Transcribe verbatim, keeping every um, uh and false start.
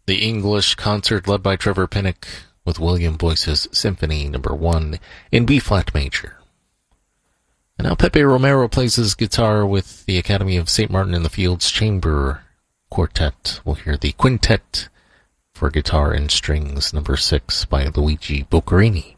The English concert led by Trevor Pinnock with William Boyce's Symphony number one in B-flat major. And now Pepe Romero plays his guitar with the Academy of Saint Martin in the Fields Chamber Quartet. We'll hear the Quintet for Guitar and Strings number six by Luigi Boccherini.